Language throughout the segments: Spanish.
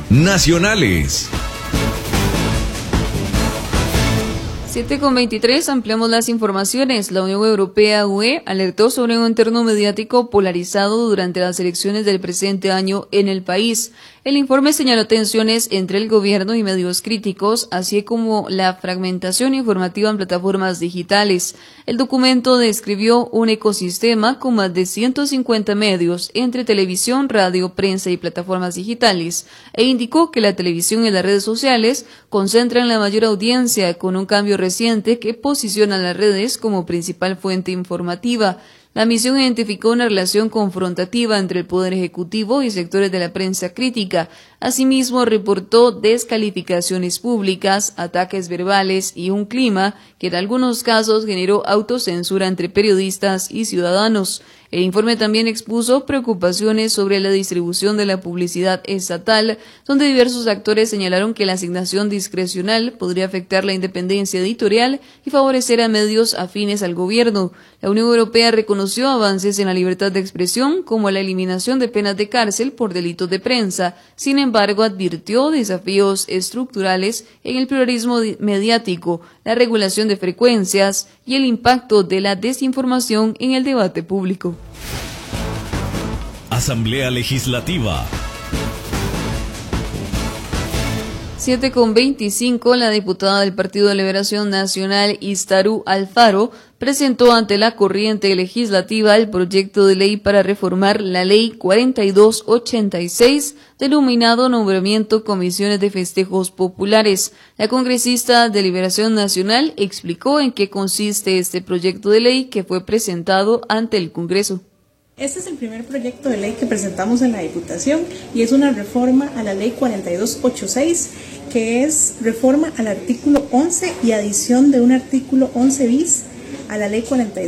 nacionales. 7:23, ampliamos las informaciones. La Unión Europea, UE, alertó sobre un entorno mediático polarizado durante las elecciones del presente año en el país. El informe señaló tensiones entre el gobierno y medios críticos, así como la fragmentación informativa en plataformas digitales. El documento describió un ecosistema con más de 150 medios entre televisión, radio, prensa y plataformas digitales, e indicó que la televisión y las redes sociales concentran la mayor audiencia, con un cambio reciente que posiciona las redes como principal fuente informativa. La misión identificó una relación confrontativa entre el Poder Ejecutivo y sectores de la prensa crítica. Asimismo, reportó descalificaciones públicas, ataques verbales y un clima que en algunos casos generó autocensura entre periodistas y ciudadanos. El informe también expuso preocupaciones sobre la distribución de la publicidad estatal, donde diversos actores señalaron que la asignación discrecional podría afectar la independencia editorial y favorecer a medios afines al gobierno. La Unión Europea reconoció avances en la libertad de expresión, como la eliminación de penas de cárcel por delitos de prensa. Sin embargo, advirtió desafíos estructurales en el pluralismo mediático, la regulación de frecuencias y el impacto de la desinformación en el debate público. Asamblea Legislativa. 7:25, la diputada del Partido de Liberación Nacional, Iztaru Alfaro, presentó ante la corriente legislativa el proyecto de ley para reformar la Ley 4286, denominado Nombramiento Comisiones de Festejos Populares. La congresista de Liberación Nacional explicó en qué consiste este proyecto de ley que fue presentado ante el Congreso. Este es el primer proyecto de ley que presentamos en la Diputación y es una reforma a la Ley 4286, que es reforma al artículo 11 y adición de un artículo 11 bis a la Ley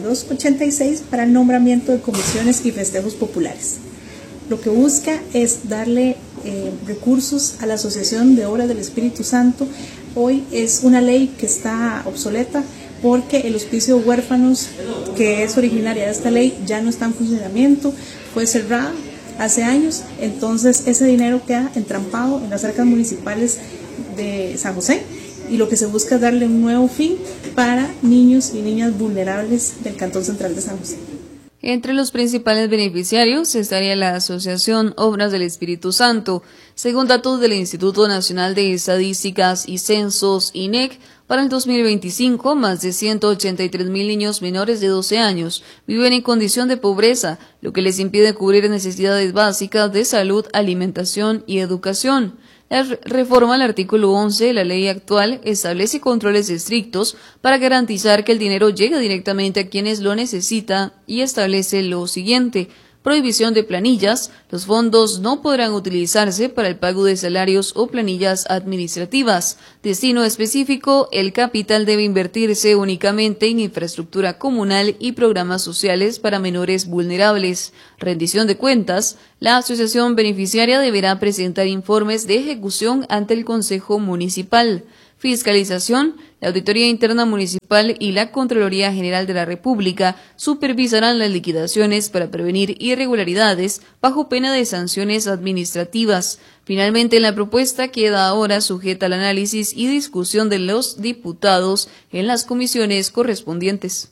4286 para el nombramiento de comisiones y festejos populares. Lo que busca es darle recursos a la Asociación de Obras del Espíritu Santo. Hoy es una ley que está obsoleta, porque el Hospicio Huérfanos, que es originaria de esta ley, ya no está en funcionamiento, fue cerrada hace años, entonces ese dinero queda entrampado en las arcas municipales de San José, y lo que se busca es darle un nuevo fin para niños y niñas vulnerables del Cantón Central de San José. Entre los principales beneficiarios estaría la Asociación Obras del Espíritu Santo. Según datos del Instituto Nacional de Estadísticas y Censos, INEC, para el 2025, más de 183,000 niños menores de 12 años viven en condición de pobreza, lo que les impide cubrir necesidades básicas de salud, alimentación y educación. La reforma al artículo 11 de la ley actual establece controles estrictos para garantizar que el dinero llegue directamente a quienes lo necesitan y establece lo siguiente: prohibición de planillas. Los fondos no podrán utilizarse para el pago de salarios o planillas administrativas. Destino específico: el capital debe invertirse únicamente en infraestructura comunal y programas sociales para menores vulnerables. Rendición de cuentas: la asociación beneficiaria deberá presentar informes de ejecución ante el Consejo Municipal. Fiscalización: la Auditoría Interna Municipal y la Contraloría General de la República supervisarán las liquidaciones para prevenir irregularidades bajo pena de sanciones administrativas. Finalmente, la propuesta queda ahora sujeta al análisis y discusión de los diputados en las comisiones correspondientes.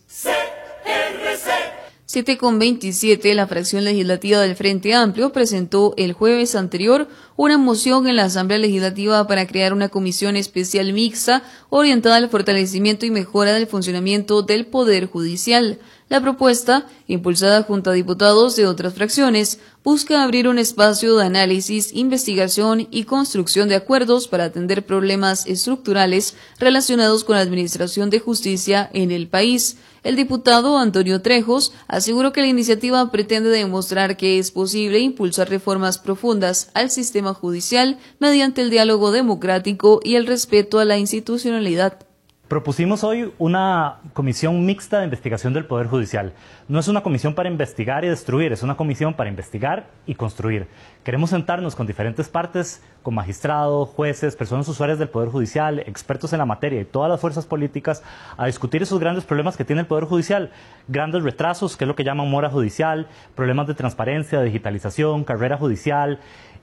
7:27, la fracción legislativa del Frente Amplio presentó el jueves anterior una moción en la Asamblea Legislativa para crear una comisión especial mixta orientada al fortalecimiento y mejora del funcionamiento del Poder Judicial. La propuesta, impulsada junto a diputados de otras fracciones, busca abrir un espacio de análisis, investigación y construcción de acuerdos para atender problemas estructurales relacionados con la administración de justicia en el país. El diputado Antonio Trejos aseguró que la iniciativa pretende demostrar que es posible impulsar reformas profundas al sistema judicial mediante el diálogo democrático y el respeto a la institucionalidad. Propusimos hoy una comisión mixta de investigación del Poder Judicial. No es una comisión para investigar y destruir, es una comisión para investigar y construir. Queremos sentarnos con diferentes partes, con magistrados, jueces, personas usuarias del Poder Judicial, expertos en la materia y todas las fuerzas políticas a discutir esos grandes problemas que tiene el Poder Judicial. Grandes retrasos, que es lo que llaman mora judicial, problemas de transparencia, de digitalización, carrera judicial,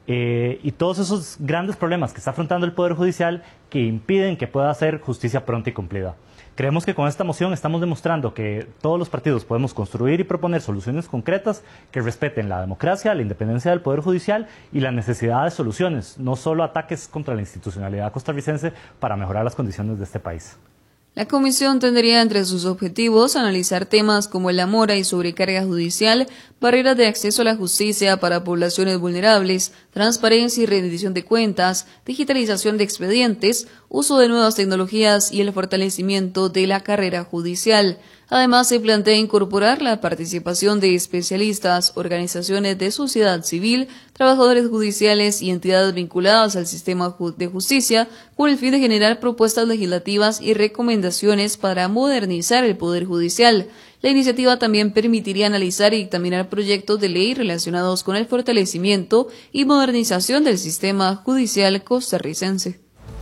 y todos esos grandes problemas que está afrontando el Poder Judicial que impiden que pueda hacer justicia pronta y cumplida. Creemos que con esta moción estamos demostrando que todos los partidos podemos construir y proponer soluciones concretas que respeten la democracia, la independencia del Poder Judicial y la necesidad de soluciones, no solo ataques contra la institucionalidad costarricense para mejorar las condiciones de este país. La comisión tendría entre sus objetivos analizar temas como la mora y sobrecarga judicial, barreras de acceso a la justicia para poblaciones vulnerables, transparencia y rendición de cuentas, digitalización de expedientes, uso de nuevas tecnologías y el fortalecimiento de la carrera judicial. Además, se plantea incorporar la participación de especialistas, organizaciones de sociedad civil, trabajadores judiciales y entidades vinculadas al sistema de justicia con el fin de generar propuestas legislativas y recomendaciones para modernizar el Poder Judicial. La iniciativa también permitiría analizar y dictaminar proyectos de ley relacionados con el fortalecimiento y modernización del sistema judicial costarricense.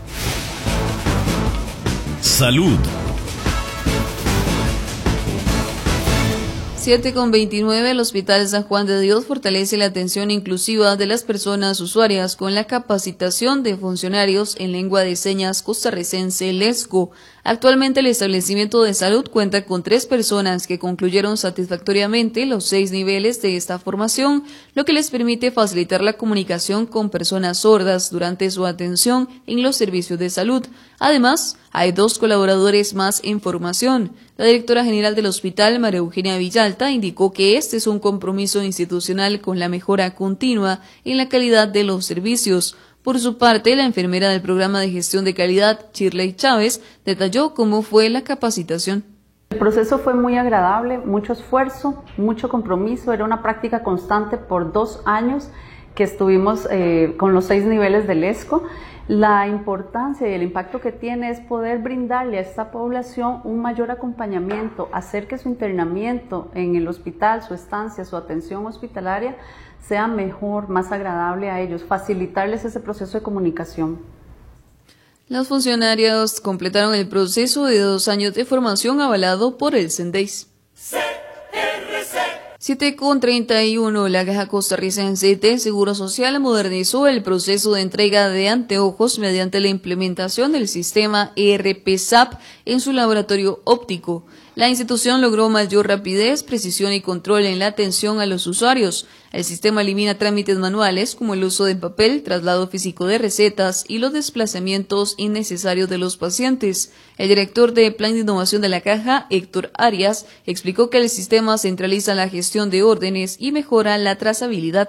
Salud. 7:29, el Hospital San Juan de Dios fortalece la atención inclusiva de las personas usuarias con la capacitación de funcionarios en lengua de señas costarricense LESCO. Actualmente el establecimiento de salud cuenta con 3 personas que concluyeron satisfactoriamente los 6 niveles de esta formación, lo que les permite facilitar la comunicación con personas sordas durante su atención en los servicios de salud. Además, hay 2 colaboradores más en formación. La directora general del hospital, María Eugenia Villalta, indicó que este es un compromiso institucional con la mejora continua en la calidad de los servicios. Por su parte, la enfermera del programa de gestión de calidad, Shirley Chávez, detalló cómo fue la capacitación. El proceso fue muy agradable, mucho esfuerzo, mucho compromiso, era una práctica constante por 2 años que estuvimos con los 6 niveles del ESCO. La importancia y el impacto que tiene es poder brindarle a esta población un mayor acompañamiento, hacer que su internamiento en el hospital, su estancia, su atención hospitalaria sea mejor, más agradable a ellos, facilitarles ese proceso de comunicación. Los funcionarios completaron el proceso de 2 años de formación avalado por el CENDEIS. 7:31, la Caja Costarricense de Seguro Social modernizó el proceso de entrega de anteojos mediante la implementación del sistema ERP-SAP en su laboratorio óptico. La institución logró mayor rapidez, precisión y control en la atención a los usuarios. El sistema elimina trámites manuales como el uso de papel, traslado físico de recetas y los desplazamientos innecesarios de los pacientes. El director de Plan de Innovación de la Caja, Héctor Arias, explicó que el sistema centraliza la gestión de órdenes y mejora la trazabilidad.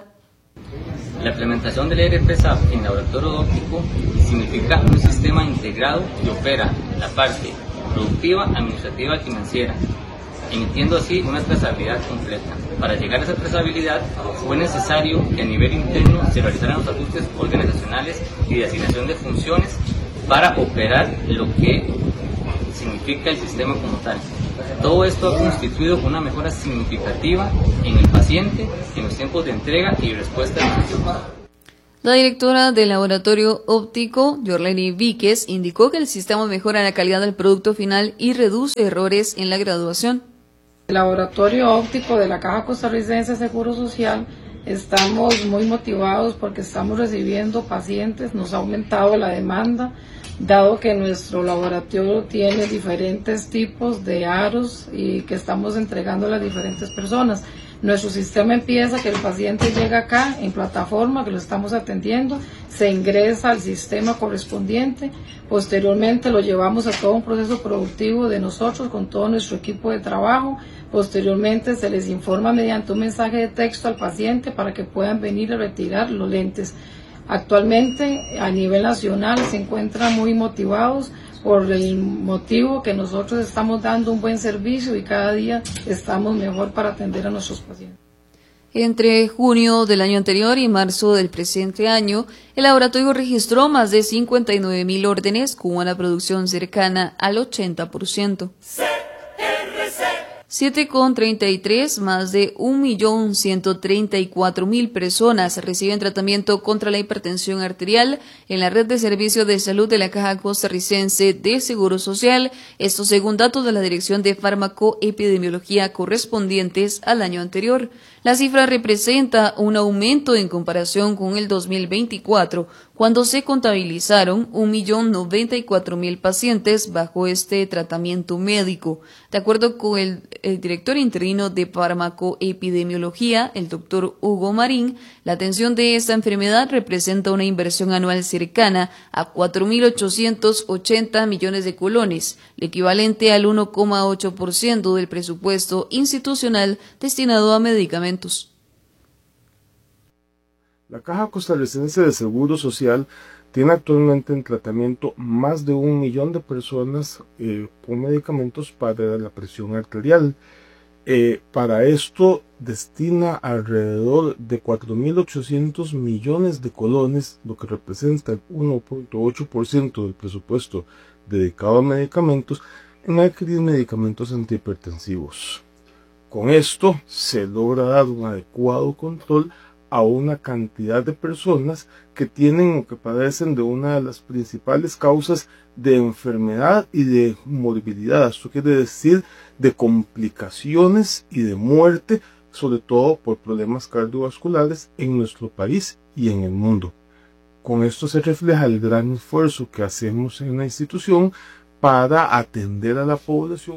La implementación del ERP-SAP en laboratorio óptico significa un sistema integrado que opera la parte productiva, administrativa y financiera, emitiendo así una trazabilidad completa. Para llegar a esa trazabilidad fue necesario que a nivel interno se realizaran los ajustes organizacionales y de asignación de funciones para operar lo que significa el sistema como tal. Todo esto ha constituido una mejora significativa en el paciente, en los tiempos de entrega y respuesta de los tiempos. La directora del laboratorio óptico, Yorleni Víquez, indicó que el sistema mejora la calidad del producto final y reduce errores en la graduación. El laboratorio óptico de la Caja Costarricense de Seguro Social estamos muy motivados porque estamos recibiendo pacientes, nos ha aumentado la demanda, dado que nuestro laboratorio tiene diferentes tipos de aros y que estamos entregando a las diferentes personas. Nuestro sistema empieza que el paciente llega acá en plataforma, que lo estamos atendiendo, se ingresa al sistema correspondiente, posteriormente lo llevamos a todo un proceso productivo de nosotros con todo nuestro equipo de trabajo, posteriormente se les informa mediante un mensaje de texto al paciente para que puedan venir a retirar los lentes. Actualmente a nivel nacional se encuentran muy motivados por el motivo que nosotros estamos dando un buen servicio y cada día estamos mejor para atender a nuestros pacientes. Entre junio del año anterior y marzo del presente año, el laboratorio registró más de 59.000 órdenes con una producción cercana al 80%. 7,33, más de 1.134.000 personas reciben tratamiento contra la hipertensión arterial en la red de servicios de salud de la Caja Costarricense de Seguro Social, esto según datos de la Dirección de Farmacoepidemiología correspondientes al año anterior. La cifra representa un aumento en comparación con el 2024, cuando se contabilizaron 1.094.000 pacientes bajo este tratamiento médico. De acuerdo con el director interino de farmacoepidemiología, el doctor Hugo Marín, la atención de esta enfermedad representa una inversión anual cercana a 4.880 millones de colones, el equivalente al 1,8% del presupuesto institucional destinado a medicamentos. La Caja Costarricense de Seguro Social tiene actualmente en tratamiento más de 1 millón de personas con medicamentos para la presión arterial. Para esto destina alrededor de 4.800 millones de colones, lo que representa el 1.8% del presupuesto dedicado a medicamentos, en adquirir medicamentos antihipertensivos. Con esto se logra dar un adecuado control a una cantidad de personas que tienen o que padecen de una de las principales causas de enfermedad y de morbilidad. Esto quiere decir de complicaciones y de muerte, sobre todo por problemas cardiovasculares en nuestro país y en el mundo. Con esto se refleja el gran esfuerzo que hacemos en la institución para atender a la población.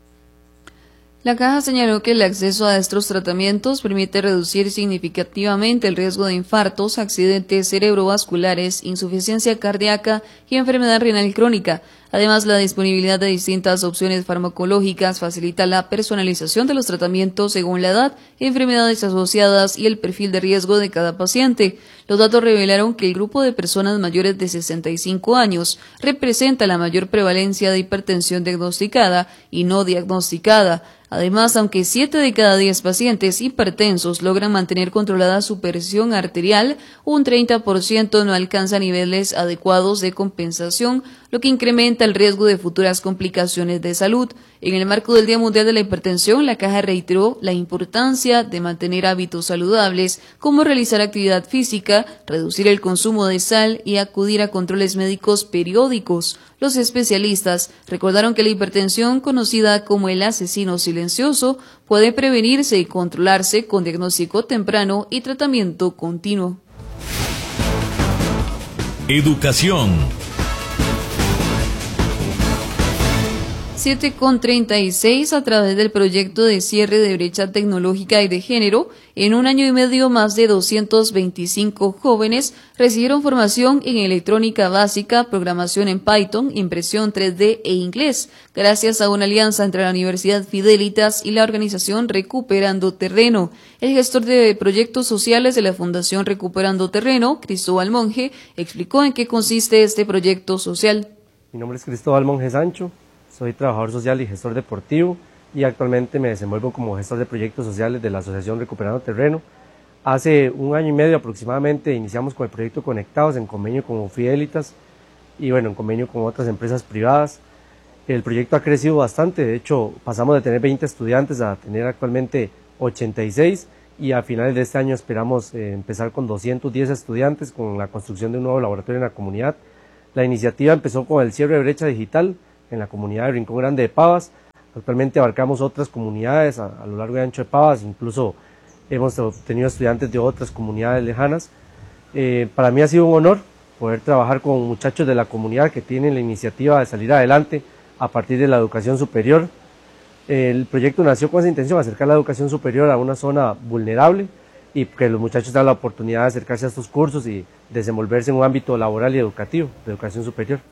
La Caja señaló que el acceso a estos tratamientos permite reducir significativamente el riesgo de infartos, accidentes cerebrovasculares, insuficiencia cardíaca y enfermedad renal crónica. Además, la disponibilidad de distintas opciones farmacológicas facilita la personalización de los tratamientos según la edad, enfermedades asociadas y el perfil de riesgo de cada paciente. Los datos revelaron que el grupo de personas mayores de 65 años representa la mayor prevalencia de hipertensión diagnosticada y no diagnosticada. Además, aunque 7 de cada 10 pacientes hipertensos logran mantener controlada su presión arterial, un 30% no alcanza niveles adecuados de compensación, lo que incrementa el riesgo de futuras complicaciones de salud. En el marco del Día Mundial de la Hipertensión, la Caja reiteró la importancia de mantener hábitos saludables, como realizar actividad física, reducir el consumo de sal y acudir a controles médicos periódicos. Los especialistas recordaron que la hipertensión, conocida como el asesino silencioso, puede prevenirse y controlarse con diagnóstico temprano y tratamiento continuo. Educación. 7,36 a través del proyecto de cierre de brecha tecnológica y de género. En un año y medio, más de 225 jóvenes recibieron formación en electrónica básica, programación en Python, impresión 3D e inglés, gracias a una alianza entre la Universidad Fidelitas y la organización Recuperando Terreno. El gestor de proyectos sociales de la Fundación Recuperando Terreno, Cristóbal Monge, explicó en qué consiste este proyecto social. Mi nombre es Cristóbal Monge Sancho. Soy trabajador social y gestor deportivo y actualmente me desenvuelvo como gestor de proyectos sociales de la Asociación Recuperando Terreno. Hace un año y medio aproximadamente iniciamos con el proyecto Conectados en convenio con Fidelitas y en convenio con otras empresas privadas. El proyecto ha crecido bastante, de hecho pasamos de tener 20 estudiantes a tener actualmente 86 y a finales de este año esperamos empezar con 210 estudiantes con la construcción de un nuevo laboratorio en la comunidad. La iniciativa empezó con el cierre de brecha digital en la comunidad de Rincón Grande de Pavas. Actualmente abarcamos otras comunidades a lo largo y ancho de Pavas, incluso hemos tenido estudiantes de otras comunidades lejanas. Para mí ha sido un honor poder trabajar con muchachos de la comunidad que tienen la iniciativa de salir adelante a partir de la educación superior. El proyecto nació con esa intención, acercar la educación superior a una zona vulnerable y que los muchachos tengan la oportunidad de acercarse a estos cursos y desenvolverse en un ámbito laboral y educativo de educación superior.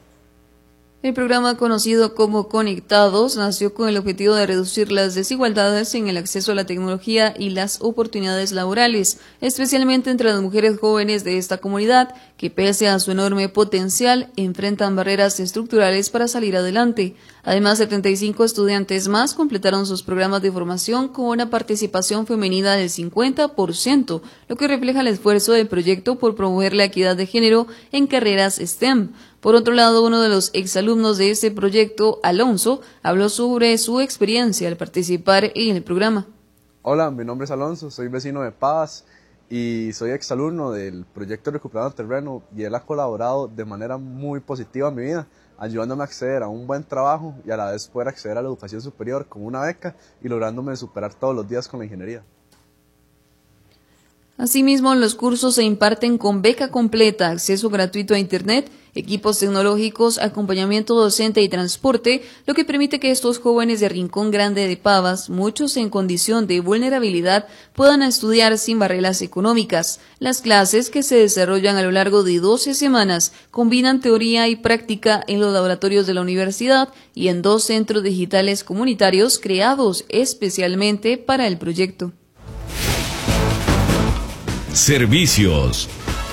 El programa conocido como Conectados nació con el objetivo de reducir las desigualdades en el acceso a la tecnología y las oportunidades laborales, especialmente entre las mujeres jóvenes de esta comunidad, que pese a su enorme potencial, enfrentan barreras estructurales para salir adelante. Además, 75 estudiantes más completaron sus programas de formación con una participación femenina del 50%, lo que refleja el esfuerzo del proyecto por promover la equidad de género en carreras STEM. Por otro lado, uno de los exalumnos de este proyecto, Alonso, habló sobre su experiencia al participar en el programa. Hola, mi nombre es Alonso, soy vecino de Paz y soy exalumno del proyecto Recuperando Terreno, y él ha colaborado de manera muy positiva en mi vida, ayudándome a acceder a un buen trabajo y a la vez poder acceder a la educación superior con una beca y lográndome superar todos los días con la ingeniería. Asimismo, los cursos se imparten con beca completa, acceso gratuito a Internet, equipos tecnológicos, acompañamiento docente y transporte, lo que permite que estos jóvenes de Rincón Grande de Pavas, muchos en condición de vulnerabilidad, puedan estudiar sin barreras económicas. Las clases, que se desarrollan a lo largo de 12 semanas, combinan teoría y práctica en los laboratorios de la universidad y en 2 centros digitales comunitarios creados especialmente para el proyecto. Servicios.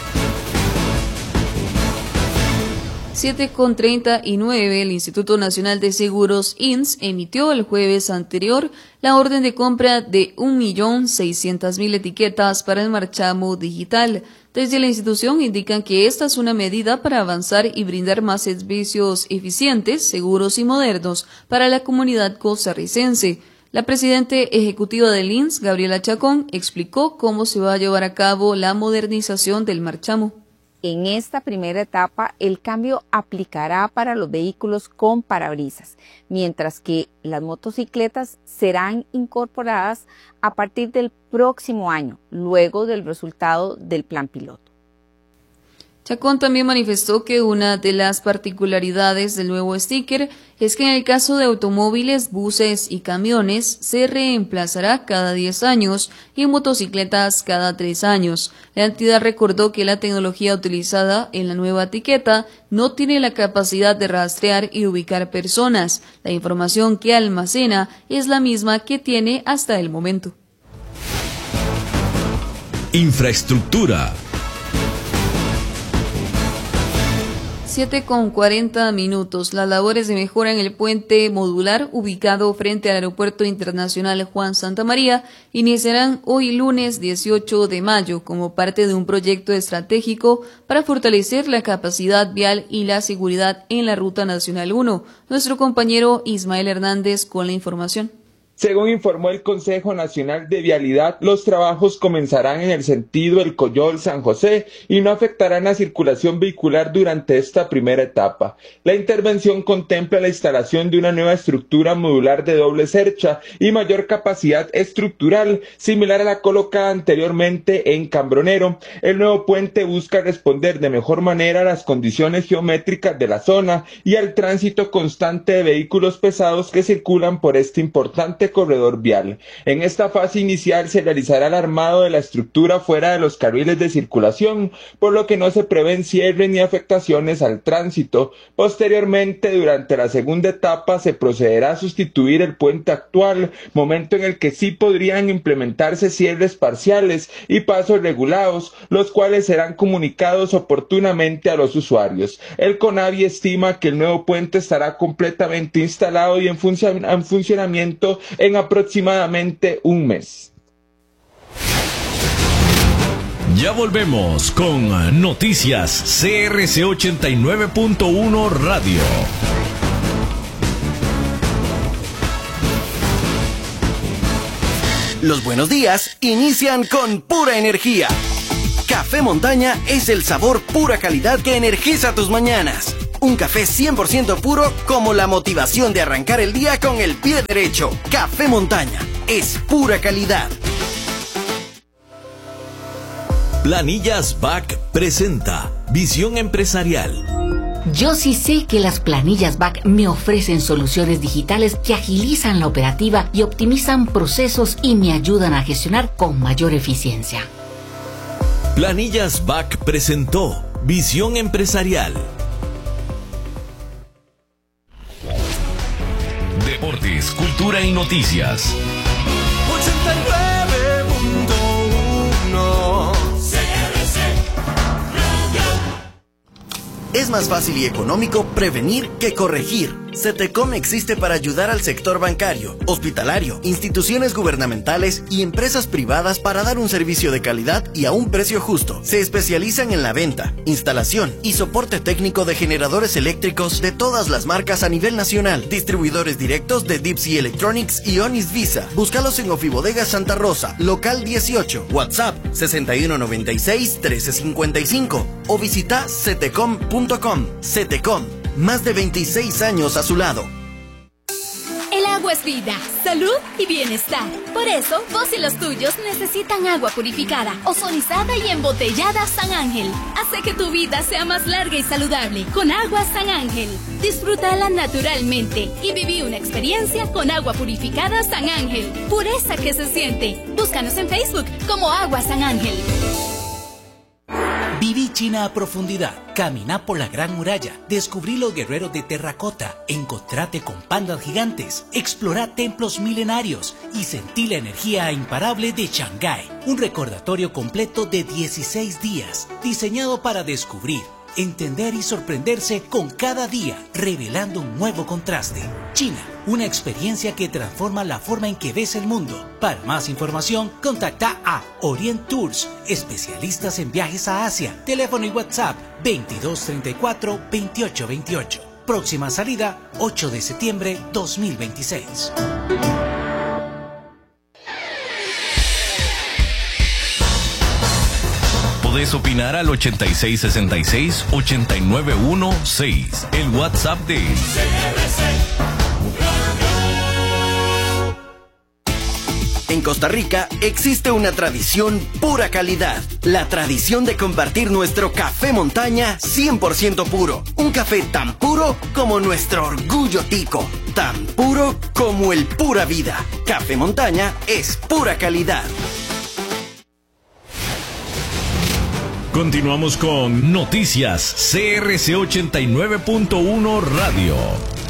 7:39, el Instituto Nacional de Seguros, INS, emitió el jueves anterior la orden de compra de 1.600.000 etiquetas para el marchamo digital. Desde la institución indican que esta es una medida para avanzar y brindar más servicios eficientes, seguros y modernos para la comunidad costarricense. La presidenta ejecutiva del INS, Gabriela Chacón, explicó cómo se va a llevar a cabo la modernización del marchamo. En esta primera etapa, el cambio aplicará para los vehículos con parabrisas, mientras que las motocicletas serán incorporadas a partir del próximo año, luego del resultado del plan piloto. Chacón también manifestó que una de las particularidades del nuevo sticker es que en el caso de automóviles, buses y camiones se reemplazará cada 10 años y en motocicletas cada 3 años. La entidad recordó que la tecnología utilizada en la nueva etiqueta no tiene la capacidad de rastrear y ubicar personas. La información que almacena es la misma que tiene hasta el momento. Infraestructura. 7:40. Las labores de mejora en el puente modular ubicado frente al Aeropuerto Internacional Juan Santamaría iniciarán hoy lunes 18 de mayo como parte de un proyecto estratégico para fortalecer la capacidad vial y la seguridad en la Ruta Nacional 1. Nuestro compañero Ismael Hernández con la información. Según informó el Consejo Nacional de Vialidad, los trabajos comenzarán en el sentido El Coyol-San José y no afectarán la circulación vehicular durante esta primera etapa. La intervención contempla la instalación de una nueva estructura modular de doble cercha y mayor capacidad estructural, similar a la colocada anteriormente en Cambronero. El nuevo puente busca responder de mejor manera a las condiciones geométricas de la zona y al tránsito constante de vehículos pesados que circulan por este importante corredor vial. En esta fase inicial se realizará el armado de la estructura fuera de los carriles de circulación, por lo que no se prevén cierres ni afectaciones al tránsito. Posteriormente, durante la segunda etapa, se procederá a sustituir el puente actual, momento en el que sí podrían implementarse cierres parciales y pasos regulados, los cuales serán comunicados oportunamente a los usuarios. El CONAVI estima que el nuevo puente estará completamente instalado y en funcionamiento en aproximadamente un mes. Ya volvemos con Noticias CRC 89.1 Radio. Los buenos días inician con pura energía. Café Montaña es el sabor pura calidad que energiza tus mañanas. Un café 100% puro como la motivación de arrancar el día con el pie derecho. Café Montaña es pura calidad. Planillas BAC presenta Visión Empresarial. Yo sí sé que las planillas BAC me ofrecen soluciones digitales que agilizan la operativa y optimizan procesos y me ayudan a gestionar con mayor eficiencia. Planillas BAC presentó Visión Empresarial. Deportes, cultura y noticias. 89.1 CRC Radio. Es más fácil y económico prevenir que corregir. CETECOM existe para ayudar al sector bancario, hospitalario, instituciones gubernamentales y empresas privadas para dar un servicio de calidad y a un precio justo. Se especializan en la venta, instalación y soporte técnico de generadores eléctricos de todas las marcas a nivel nacional. Distribuidores directos de Deep Sea Electronics y Onis Visa. Búscalos en Ofibodegas Santa Rosa, local 18, WhatsApp 6196-1355 o visita cetecom.com. CETECOM, más de 26 años a su lado. El agua es vida, salud y bienestar. Por eso, vos y los tuyos necesitan agua purificada, ozonizada y embotellada San Ángel. Hace que tu vida sea más larga y saludable con agua San Ángel. Disfrútala naturalmente y viví una experiencia con agua purificada San Ángel. Pureza que se siente. Búscanos en Facebook como Agua San Ángel. Viví China a profundidad, caminá por la Gran Muralla, descubrí los guerreros de terracota, encontrate con pandas gigantes, explorá templos milenarios y sentí la energía imparable de Shanghái. Un recordatorio completo de 16 días, diseñado para descubrir, entender y sorprenderse con cada día, revelando un nuevo contraste. China, una experiencia que transforma la forma en que ves el mundo. Para más información, contacta a Orient Tours, especialistas en viajes a Asia. Teléfono y WhatsApp 2234-2828. Próxima salida, 8 de septiembre 2026. Podés opinar al 8666-89116, el WhatsApp de En Costa Rica existe una tradición pura calidad, la tradición de compartir nuestro café montaña 100% puro, un café tan puro como nuestro orgullo tico, tan puro como el pura vida. Café montaña es pura calidad. Continuamos con Noticias CRC 89.1 Radio.